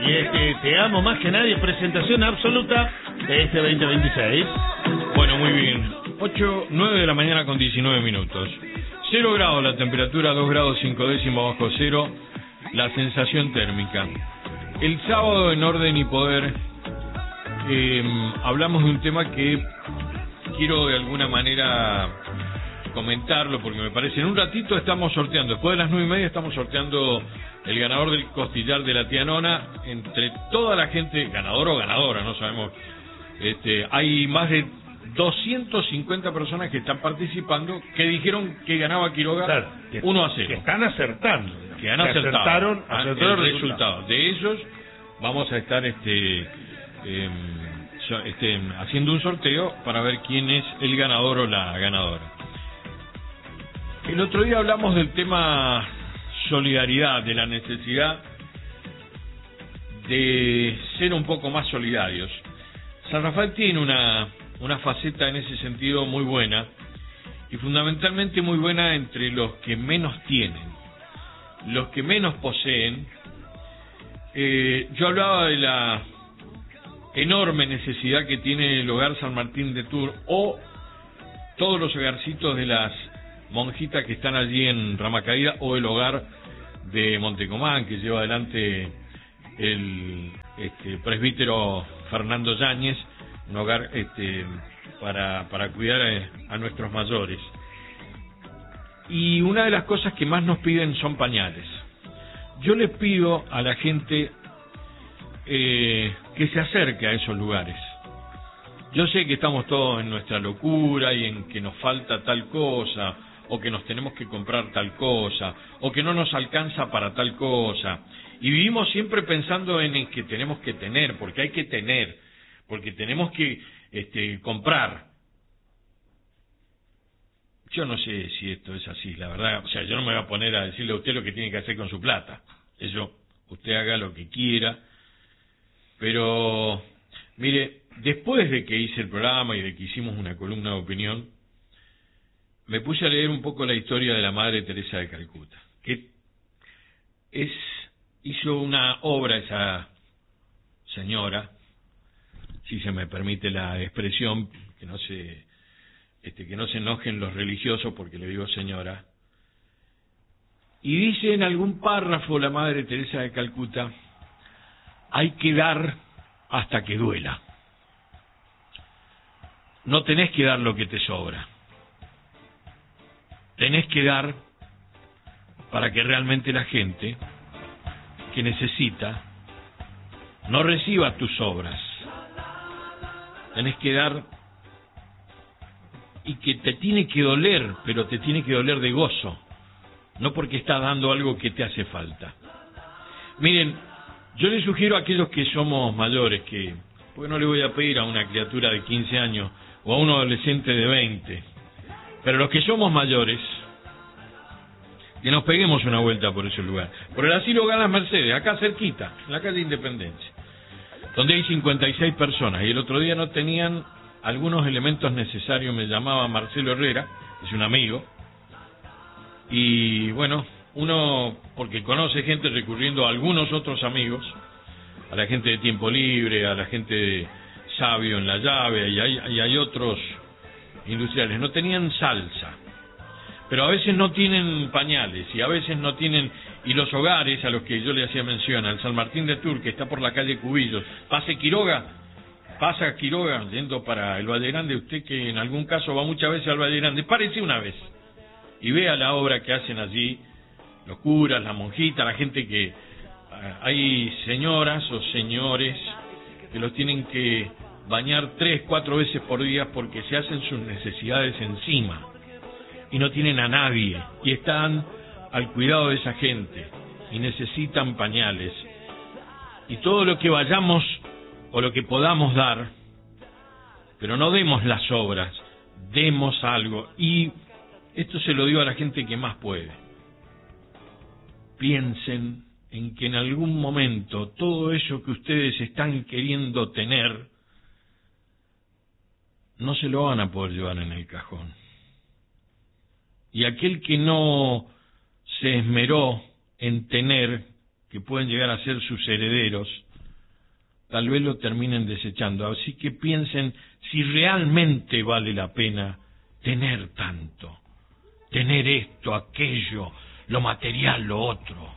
Y Te amo más que nadie, presentación absoluta de este 2026. Bueno, muy bien. 9 de la mañana con 19 minutos. 0 grados la temperatura, 2 grados 5 décimos bajo cero, la sensación térmica. El sábado en Orden y Poder hablamos de un tema que quiero de alguna manera comentarlo porque me parece, en un ratito estamos sorteando, después de las 9:30 estamos sorteando el ganador del costillar de la tía Nona, entre toda la gente, ganador o ganadora, no sabemos, hay más de 250 personas que están participando, que dijeron que ganaba Quiroga, claro, 1-0. Que están acertando. Que han acertado. Acertaron el resultado. De esos vamos a estar haciendo un sorteo para ver quién es el ganador o la ganadora. El otro día hablamos del tema solidaridad, de la necesidad de ser un poco más solidarios. San Rafael tiene una faceta en ese sentido muy buena, y fundamentalmente muy buena entre los que menos tienen, los que menos poseen. Yo hablaba de la enorme necesidad que tiene el hogar San Martín de Tours o todos los hogarcitos de las monjitas que están allí en Ramacaída, o el hogar de Montecomán que lleva adelante el presbítero Fernando Yáñez, un hogar para cuidar a nuestros mayores. Y una de las cosas que más nos piden son pañales. Yo les pido a la gente que se acerque a esos lugares. Yo sé que estamos todos en nuestra locura y en que nos falta tal cosa, o que nos tenemos que comprar tal cosa, o que no nos alcanza para tal cosa, y vivimos siempre pensando en que tenemos que tener, porque hay que tener, porque tenemos que comprar. Yo no sé si esto es así, la verdad. O sea, yo no me voy a poner a decirle a usted lo que tiene que hacer con su plata. Eso, usted haga lo que quiera. Pero, mire, después de que hice el programa y de que hicimos una columna de opinión, me puse a leer un poco la historia de la Madre Teresa de Calcuta, que hizo una obra esa señora, si se me permite la expresión, que no se enojen los religiosos porque le digo señora, y dice en algún párrafo la Madre Teresa de Calcuta: hay que dar hasta que duela. No tenés que dar lo que te sobra, tenés que dar para que realmente la gente que necesita no reciba tus obras. Tenés que dar, y que te tiene que doler, pero te tiene que doler de gozo, no porque estás dando algo que te hace falta. Miren, yo les sugiero a aquellos que somos mayores porque no le voy a pedir a una criatura de 15 años o a un adolescente de 20, pero los que somos mayores, que nos peguemos una vuelta por ese lugar, por el asilo Galas Mercedes, acá cerquita, en la calle Independencia, donde hay 56 personas, y el otro día no tenían algunos elementos necesarios. Me llamaba Marcelo Herrera, es un amigo, y bueno, uno, porque conoce gente, recurriendo a algunos otros amigos, a la gente de Tiempo Libre, a la gente de Sabio en La Llave, y hay otros industriales, no tenían salsa, pero a veces no tienen pañales, y a veces no tienen, y los hogares a los que yo le hacía mención, al San Martín de Tours, que está por la calle Cubillos, pasa Quiroga, yendo para el Valle Grande, usted que en algún caso va muchas veces al Valle Grande, párese una vez y vea la obra que hacen allí los curas, la monjita, la gente que hay señoras o señores que los tienen que bañar 3-4 veces por día porque se hacen sus necesidades encima y no tienen a nadie, y están al cuidado de esa gente y necesitan pañales. Y todo lo que vayamos o lo que podamos dar, pero no demos las obras, demos algo. Y esto se lo digo a la gente que más puede: piensen en que en algún momento todo eso que ustedes están queriendo tener no se lo van a poder llevar en el cajón, y aquel que no se esmeró en tener, que pueden llegar a ser sus herederos, tal vez lo terminen desechando. Así que piensen si realmente vale la pena tener tanto, tener esto, aquello, lo material, lo otro.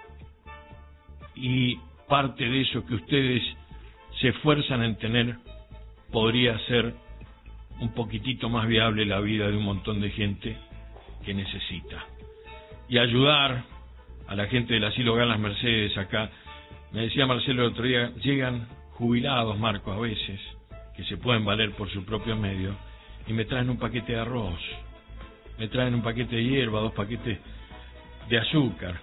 Y parte de eso que ustedes se esfuerzan en tener podría ser un poquitito más viable la vida de un montón de gente que necesita. Y ayudar a la gente del asilo Galas Mercedes acá. Me decía Marcelo el otro día, llegan jubilados, Marco, a veces, que se pueden valer por sus propios medios, y me traen un paquete de arroz, me traen un paquete de hierba, 2 paquetes de azúcar,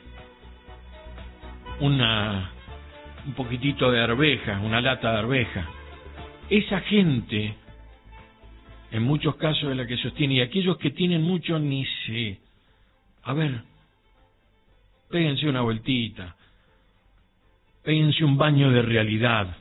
un poquitito de arveja, una lata de arveja. Esa gente, en muchos casos, es la que sostiene, y aquellos que tienen mucho ni se... A ver, péguense una vueltita, péguense un baño de realidad.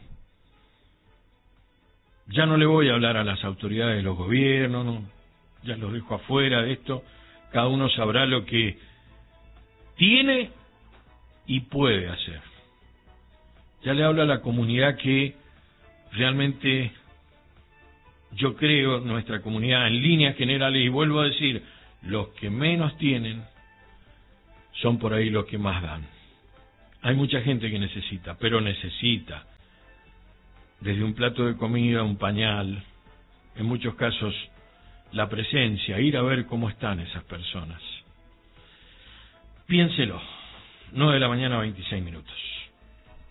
Ya no le voy a hablar a las autoridades de los gobiernos, no, ya los dejo afuera de esto. Cada uno sabrá lo que tiene y puede hacer. Ya le hablo a la comunidad que realmente yo creo, nuestra comunidad en líneas generales, y vuelvo a decir, los que menos tienen son por ahí los que más dan. Hay mucha gente que necesita, pero necesita desde un plato de comida, un pañal, en muchos casos la presencia, ir a ver cómo están esas personas. Piénselo, 9 de la mañana, 26 minutos.